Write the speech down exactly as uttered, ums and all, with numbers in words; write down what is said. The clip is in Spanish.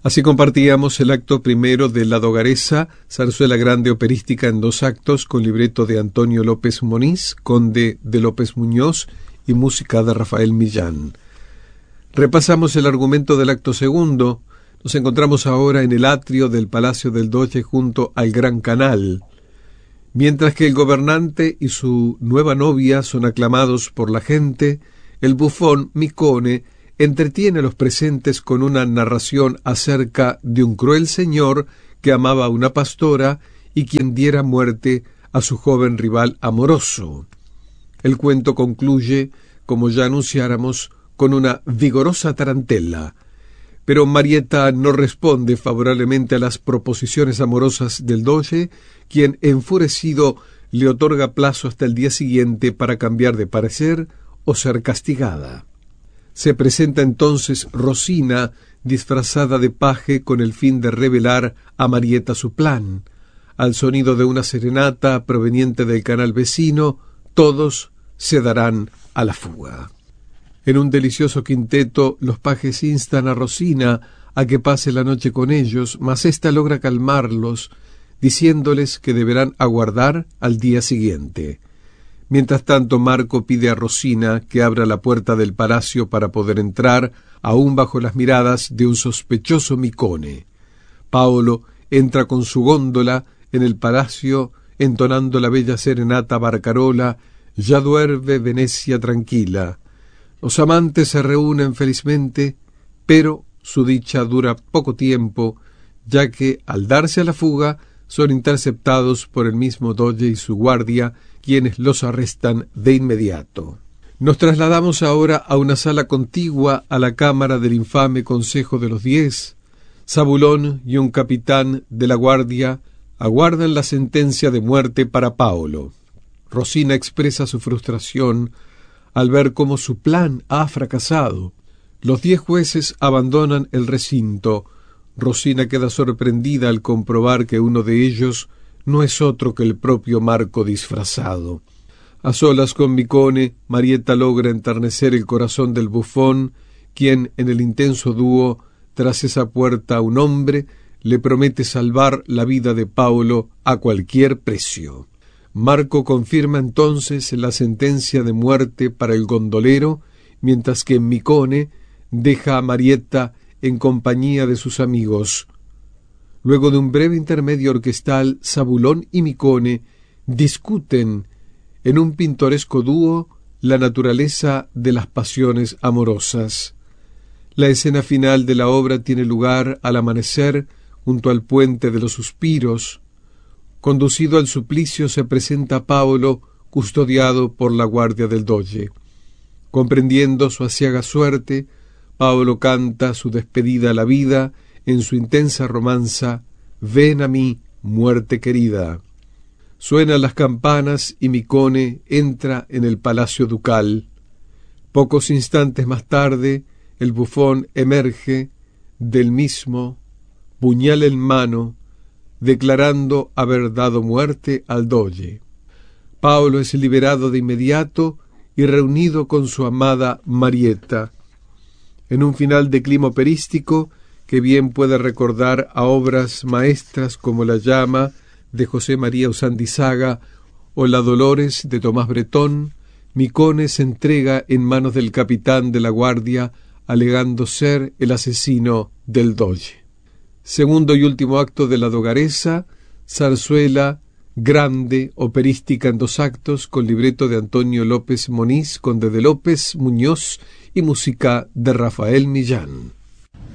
Así compartíamos el acto primero de La Dogaresa, zarzuela grande operística en dos actos, con libreto de Antonio López Moniz, conde de López Muñoz, y música de Rafael Millán. Repasamos el argumento del acto segundo. Nos encontramos ahora en el atrio del Palacio del Doge junto al Gran Canal. Mientras que el gobernante y su nueva novia son aclamados por la gente, el bufón Micone entretiene a los presentes con una narración acerca de un cruel señor que amaba a una pastora y quien diera muerte a su joven rival amoroso. El cuento concluye, como ya anunciáramos, con una vigorosa tarantela, pero Marieta no responde favorablemente a las proposiciones amorosas del doge, quien, enfurecido, le otorga plazo hasta el día siguiente para cambiar de parecer o ser castigada. Se presenta entonces Rosina, disfrazada de paje con el fin de revelar a Marieta su plan. Al sonido de una serenata proveniente del canal vecino, todos se darán a la fuga. En un delicioso quinteto, los pajes instan a Rosina a que pase la noche con ellos, mas ésta logra calmarlos, diciéndoles que deberán aguardar al día siguiente. Mientras tanto, Marco pide a Rosina que abra la puerta del palacio para poder entrar, aún bajo las miradas de un sospechoso Micone. Paolo entra con su góndola en el palacio, entonando la bella serenata barcarola, «Ya duerme Venecia tranquila». Los amantes se reúnen felizmente, pero su dicha dura poco tiempo, ya que, al darse a la fuga, son interceptados por el mismo doge y su guardia, quienes los arrestan de inmediato. Nos trasladamos ahora a una sala contigua a la cámara del infame Consejo de los Diez. Zabulón y un capitán de la guardia aguardan la sentencia de muerte para Paolo. Rosina expresa su frustración al ver cómo su plan ha fracasado. Los diez jueces abandonan el recinto. Rosina queda sorprendida al comprobar que uno de ellos no es otro que el propio Marco disfrazado. A solas con Micone, Marieta logra enternecer el corazón del bufón, quien, en el intenso dúo, tras esa puerta a un hombre, le promete salvar la vida de Paolo a cualquier precio. Marco confirma entonces la sentencia de muerte para el gondolero, mientras que Micone deja a Marieta en compañía de sus amigos. Luego de un breve intermedio orquestal, Zabulón y Micone discuten en un pintoresco dúo la naturaleza de las pasiones amorosas. La escena final de la obra tiene lugar al amanecer junto al puente de los suspiros. Conducido al suplicio se presenta Paolo, custodiado por la guardia del doge. Comprendiendo su aciaga suerte, Paolo canta su despedida a la vida en su intensa romanza «Ven a mí, muerte querida». Suenan las campanas y Micone entra en el palacio ducal. Pocos instantes más tarde, el bufón emerge del mismo, puñal en mano, declarando haber dado muerte al doge. Paolo es liberado de inmediato y reunido con su amada Marieta. En un final de clima operístico que bien puede recordar a obras maestras como La llama de José María Usandizaga o La Dolores de Tomás Bretón, Micone se entrega en manos del capitán de la guardia, alegando ser el asesino del doge. Segundo y último acto de La Dogaresa, zarzuela grande, operística en dos actos, con libreto de Antonio López Moniz, conde de López Muñoz, y música de Rafael Millán.